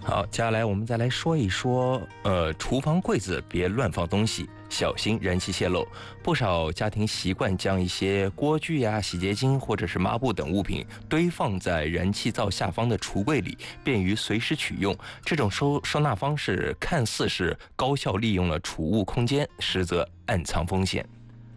好，接下来我们再来说一说，厨房柜子别乱放东西，小心燃气泄漏。不少家庭习惯将一些锅具呀、洗洁精或者是抹布等物品堆放在燃气灶下方的橱柜里，便于随时取用。这种收纳方式看似是高效利用了储物空间，实则暗藏风险。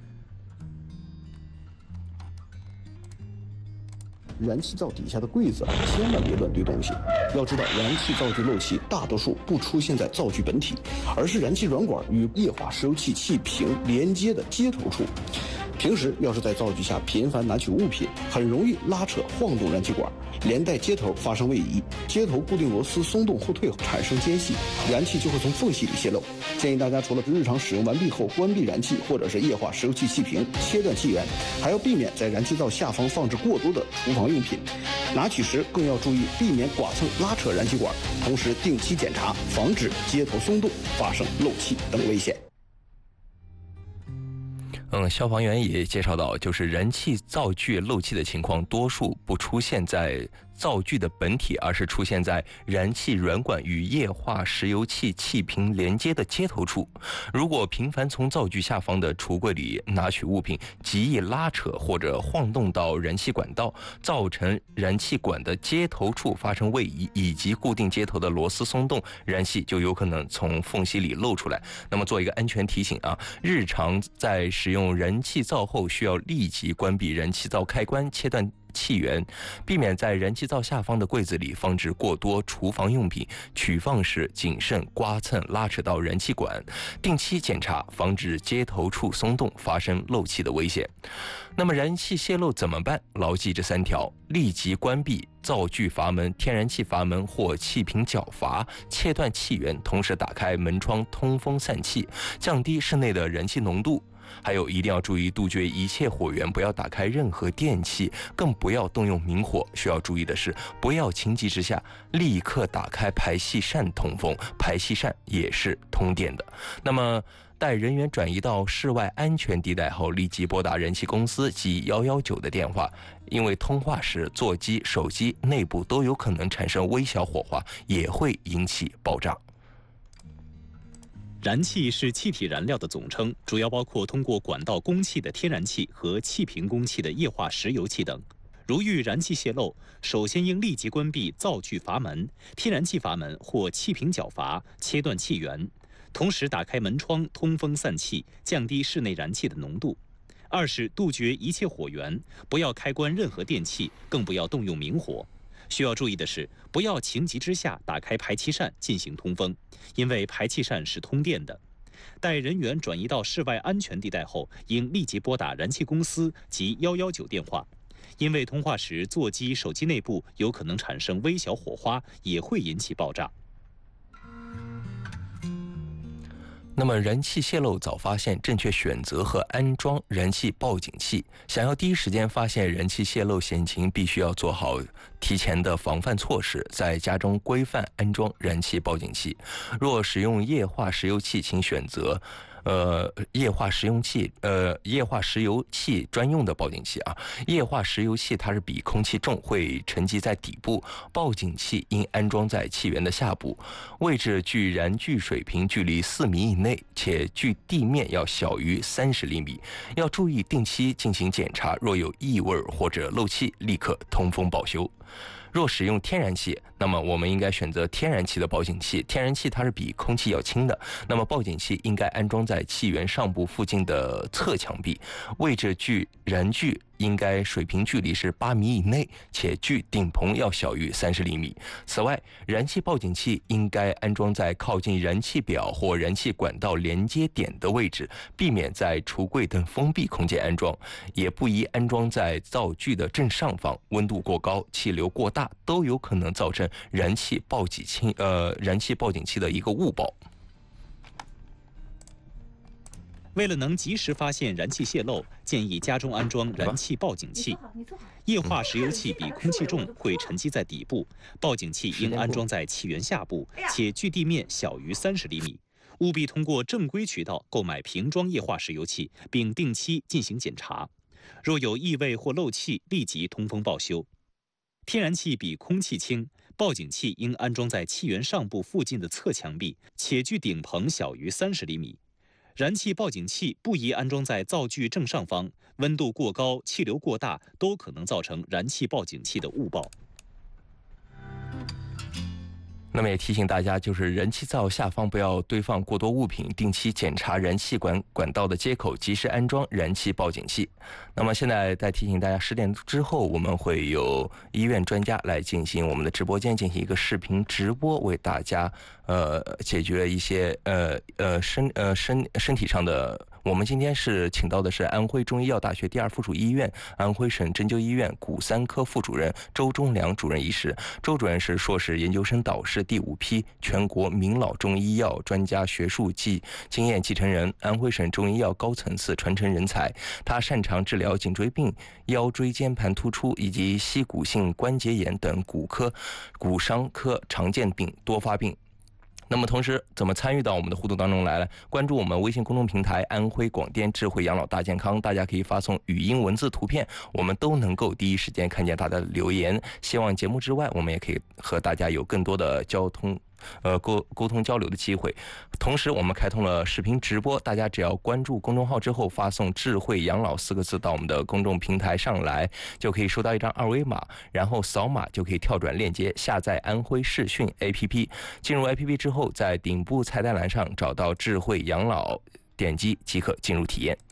燃气灶底下的柜子千万别乱堆东西。要知道，燃气灶具漏气大多数不出现在灶具本体，而是燃气软管与液化石油气气瓶连接的接头处。平时要是在灶具下频繁拿取物品，很容易拉扯晃动燃气管，连带接头发生位移，接头固定螺丝松动后退，产生间隙，燃气就会从缝隙里泄漏。建议大家除了日常使用完毕后关闭燃气或者是液化石油气气瓶，切断气源，还要避免在燃气灶下方放置过多的厨房用品。拿取时更要注意避免剐蹭拉扯燃气管，同时定期检查，防止接头松动发生漏气等危险。 消防员也介绍到，就是燃气灶具漏气的情况，多数不出现在灶具的本体，而是出现在燃气软管与液化石油气气瓶连接的接头处。如果频繁从灶具下方的橱柜里拿取物品，极易拉扯或者晃动到燃气管道，造成燃气管的接头处发生位移，以及固定接头的螺丝松动，燃气就有可能从缝隙里漏出来。那么做一个安全提醒啊，日常在使用燃气灶后，需要立即关闭燃气灶开关，切断气源，避免在燃气灶下方的柜子里放置过多厨房用品，取放时谨慎刮蹭拉扯到燃气管，定期检查，防止接头处松动发生漏气的危险。那么燃气泄漏怎么办？牢记这3条：立即关闭灶具阀门、天然气阀门或气瓶角阀，切断气源，同时打开门窗通风散气，降低室内的燃气浓度。还有一定要注意杜绝一切火源，不要打开任何电器，更不要动用明火。需要注意的是，不要情急之下立刻打开排气扇通风，排气扇也是通电的。那么待人员转移到室外安全地带后，立即拨打燃气公司及119的电话，因为通话时座机、手机内部都有可能产生微小火花，也会引起爆炸。 燃气是气体燃料的总称，主要包括通过管道供气的天然气和气瓶供气的液化石油气等。如遇燃气泄漏，首先应立即关闭灶具阀门、天然气阀门或气瓶角阀，切断气源，同时打开门窗通风散气，降低室内燃气的浓度。二是杜绝一切火源，不要开关任何电器，更不要动用明火。需要注意的是，不要情急之下打开排气扇进行通风，因为排气扇是通电的。待人员转移到室外安全地带后，应立即拨打燃气公司及119电话，因为通话时座机、手机内部有可能产生微小火花，也会引起爆炸。 那么燃气泄漏早发现，正确选择和安装燃气报警器。想要第一时间发现燃气泄漏险情，必须要做好提前的防范措施，在家中规范安装燃气报警器。若使用液化石油气，请选择液化石油气专用的报警器啊。液化石油气它是比空气重，会沉积在底部，报警器应安装在气源的下部，位置距燃具水平距离4米以内，且距地面要小于30厘米。要注意定期进行检查，若有异味或者漏气，立刻通风报修。若使用天然气，那么我们应该选择天然气的报警器。天然气它是比空气要轻的，那么报警器应该安装在气源上部附近的侧墙壁，位置距燃具应该水平距离是8米以内，且距顶棚要小于30厘米。此外，燃气报警器应该安装在靠近燃气表或燃气管道连接点的位置，避免在橱柜等封闭空间安装，也不宜安装在灶具的正上方，温度过高、气流过大都有可能造成燃气报警器的一个误报。 为了能及时发现燃气泄漏，建议家中安装燃气报警器。液化石油气比空气重，会沉积在底部，报警器应安装在气源下部，且距地面小于30厘米。务必通过正规渠道购买瓶装液化石油气，并定期进行检查。若有异味或漏气，立即通风报修。天然气比空气轻， 报警器应安装在气源上部附近的侧墙壁，且距顶棚小于30厘米。燃气报警器不宜安装在灶具正上方，温度过高、气流过大都可能造成燃气报警器的误报。 那么也提醒大家，就是人气灶下方不要堆放过多物品，定期检查燃气管道的接口，及时安装燃气报警器。那么现在再提醒大家，10点之后我们会有医院专家来进行我们的直播间进行一个视频直播，为大家解决一些身体上的。我们今天是请到的是安徽中医药大学第2附属医院、安徽省针灸医院骨3科副主任周忠良主任医师。周主任是硕士研究生导师，第5批全国名老中医药专家学术经验继承人，安徽省中医药高层次传承人才。他擅长治疗颈椎病、腰椎间盘突出以及膝骨性关节炎等骨伤科常见病多发病。那么同时怎么参与到我们的互动当中来呢？关注我们微信公众平台安徽广电智慧养老大健康，大家可以发送语音、文字、图片，我们都能够第一时间看见大家的留言。希望节目之外，我们也可以和大家有更多的沟通交流的机会。同时我们开通了视频直播，大家只要关注公众号之后发送智慧养老4个字到我们的公众平台上来，就可以收到一张2维码，然后扫码就可以跳转链接下载安徽视讯 APP。 进入 APP 之后，在顶部菜单栏上找到智慧养老，点击即可进入体验。